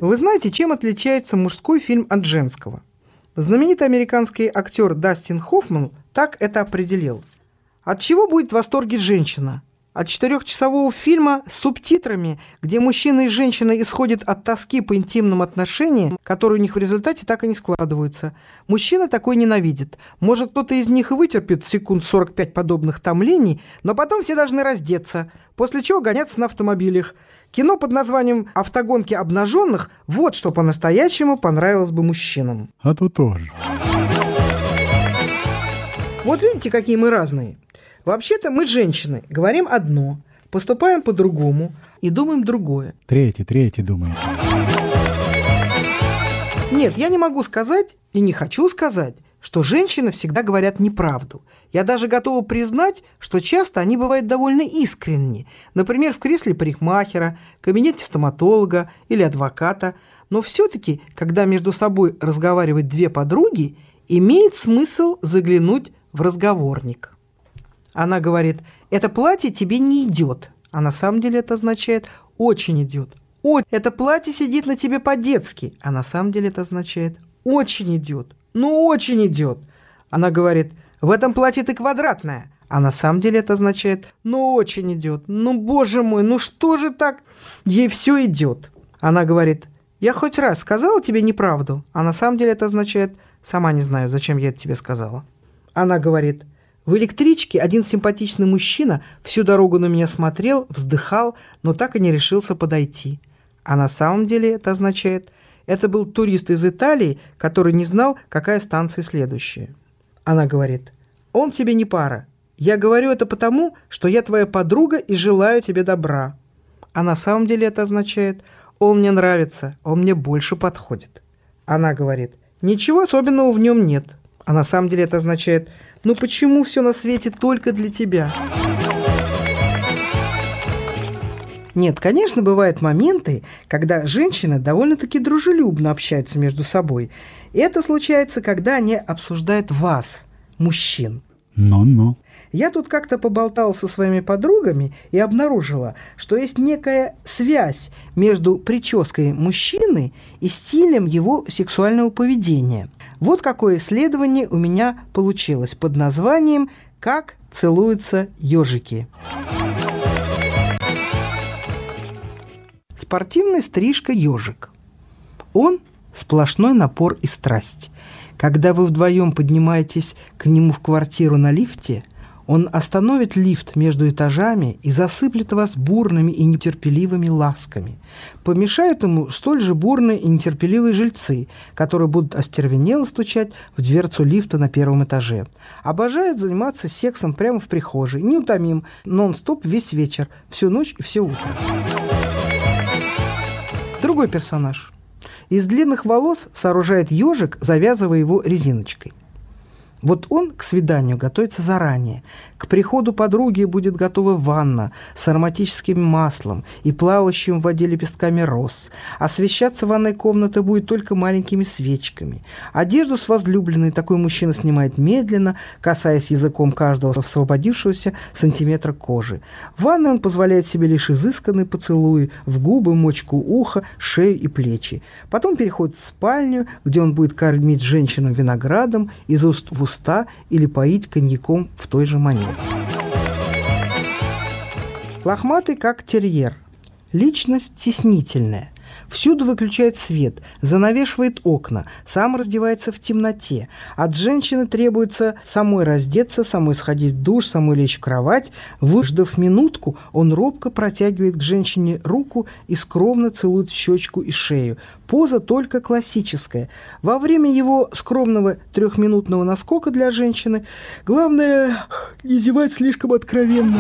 Вы знаете, чем отличается мужской фильм от женского? Знаменитый американский актер Дастин Хоффман так это определил. От чего будет в восторге женщина? От 4-часового фильма с субтитрами, где мужчина и женщина исходят от тоски по интимным отношениям, которые у них в результате так и не складываются. Мужчина такой ненавидит. Может, кто-то из них и вытерпит секунд 45 подобных томлений, но потом все должны раздеться, после чего гоняться на автомобилях. Кино под названием «Автогонки обнаженных» – вот что по-настоящему понравилось бы мужчинам. А то тоже. Вот видите, какие мы разные. Вообще-то мы, женщины, говорим одно, поступаем по-другому и думаем другое. Третий думает. Нет, я не могу сказать и не хочу сказать, что женщины всегда говорят неправду. Я даже готова признать, что часто они бывают довольно искренни. Например, в кресле парикмахера, кабинете стоматолога или адвоката. Но все-таки, когда между собой разговаривают две подруги, имеет смысл заглянуть в разговорник. Она говорит: это платье тебе не идет. А на самом деле это означает очень идет. Ой, это платье сидит на тебе по-детски. А на самом деле это означает очень идет. Ну, очень идет. Она говорит: в этом платье ты квадратная. А на самом деле это означает: ну, очень идет. Ну, боже мой, ну что же так? Ей все идет. Она говорит: я хоть раз сказала тебе неправду. А на самом деле это означает: сама не знаю, зачем я это тебе сказала. Она говорит: в электричке один симпатичный мужчина всю дорогу на меня смотрел, вздыхал, но так и не решился подойти. А на самом деле это означает: это был турист из Италии, который не знал, какая станция следующая. Она говорит: он тебе не пара. Я говорю это потому, что я твоя подруга и желаю тебе добра. А на самом деле это означает: он мне нравится, он мне больше подходит. Она говорит: ничего особенного в нем нет. А на самом деле это означает: ну почему все на свете только для тебя? Нет, конечно, бывают моменты, когда женщины довольно-таки дружелюбно общаются между собой. И это случается, когда они обсуждают вас, мужчин. Ну-ну. Я тут как-то поболтала со своими подругами и обнаружила, что есть некая связь между прической мужчины и стилем его сексуального поведения. Вот какое исследование у меня получилось под названием «Как целуются ежики». Спортивная стрижка ежик. Он – сплошной напор и страсть. Когда вы вдвоем поднимаетесь к нему в квартиру на лифте, он остановит лифт между этажами и засыплет вас бурными и нетерпеливыми ласками. Помешают ему столь же бурные и нетерпеливые жильцы, которые будут остервенело стучать в дверцу лифта на первом этаже. Обожает заниматься сексом прямо в прихожей, неутомим, нон-стоп весь вечер, всю ночь и все утро. Другой персонаж. Из длинных волос сооружает ежик, завязывая его резиночкой. Вот он к свиданию готовится заранее. К приходу подруги будет готова ванна с ароматическим маслом и плавающим в воде лепестками роз. Освещаться ванной комната будет только маленькими свечками. Одежду с возлюбленной такой мужчина снимает медленно, касаясь языком каждого освободившегося сантиметра кожи. В ванной он позволяет себе лишь изысканный поцелуй в губы, мочку уха, шею и плечи. Потом переходит в спальню, где он будет кормить женщину виноградом из уст в уста или поить коньяком в той же манере. Лохматый, как терьер. Личность стеснительная. Всюду выключает свет, занавешивает окна, сам раздевается в темноте. От женщины требуется самой раздеться, самой сходить в душ, самой лечь в кровать. Выждав минутку, он робко протягивает к женщине руку и скромно целует в щечку и шею. Поза только классическая. Во время его скромного 3-минутного наскока для женщины главное не зевать слишком откровенно.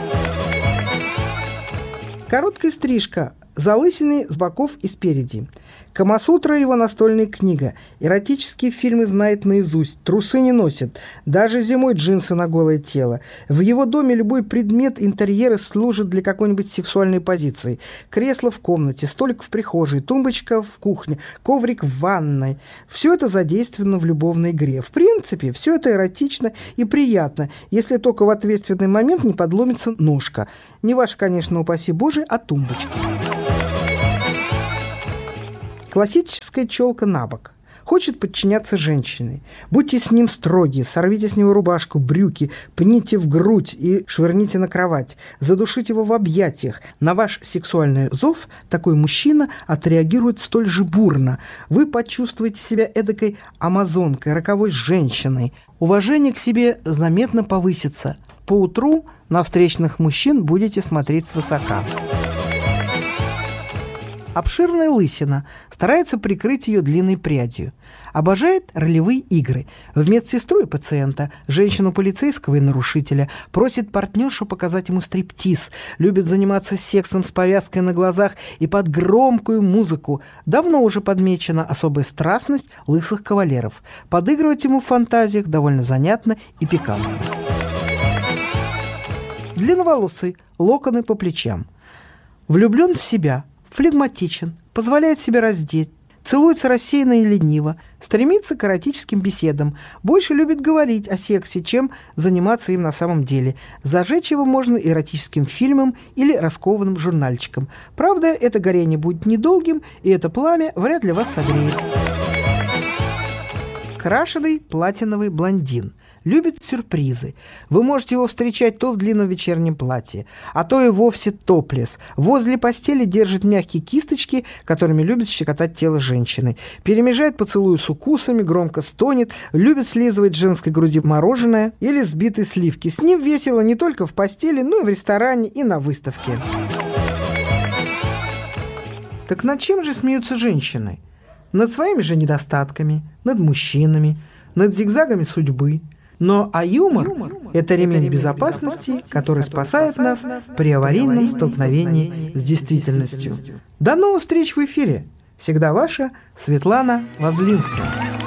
Короткая стрижка. Залысины с боков и спереди. Камасутра – его настольная книга. Эротические фильмы знает наизусть. Трусы не носит. Даже зимой джинсы на голое тело. В его доме любой предмет интерьера служит для какой-нибудь сексуальной позиции. Кресло в комнате, столик в прихожей, тумбочка в кухне, коврик в ванной. Все это задействовано в любовной игре. В принципе, все это эротично и приятно, если только в ответственный момент не подломится ножка. Не ваша, конечно, упаси Боже, а тумбочка. Классическая челка на бок. Хочет подчиняться женщине. Будьте с ним строги, сорвите с него рубашку, брюки, пните в грудь и швырните на кровать. Задушите его в объятиях. На ваш сексуальный зов такой мужчина отреагирует столь же бурно. Вы почувствуете себя эдакой амазонкой, роковой женщиной. Уважение к себе заметно повысится. Поутру на встречных мужчин будете смотреть свысока. Обширная лысина, старается прикрыть ее длинной прядью. Обожает ролевые игры. В медсестру и пациента, женщину полицейского и нарушителя. Просит партнершу показать ему стриптиз. Любит заниматься сексом с повязкой на глазах и под громкую музыку. Давно уже подмечена особая страстность лысых кавалеров. Подыгрывать ему в фантазиях довольно занятно и пикантно. Длинноволосый, локоны по плечам. Влюблен в себя. Флегматичен, позволяет себе раздеть, целуется рассеянно и лениво, стремится к эротическим беседам, больше любит говорить о сексе, чем заниматься им на самом деле. Зажечь его можно эротическим фильмом или раскованным журнальчиком. Правда, это горение будет недолгим, и это пламя вряд ли вас согреет. Крашеный платиновый блондин. Любит сюрпризы. Вы можете его встречать то в длинном вечернем платье, а то и вовсе топлес. Возле постели держит мягкие кисточки, которыми любит щекотать тело женщины. Перемежает поцелуи с укусами, громко стонет, любит слизывать с женской груди мороженое или сбитые сливки. С ним весело не только в постели, но и в ресторане, и на выставке. Так над чем же смеются женщины? Над своими же недостатками, над мужчинами, над зигзагами судьбы. Но юмор – это ремень безопасности, который спасает нас при аварийном столкновении с действительностью. До новых встреч в эфире. Всегда ваша Светлана Возлинская.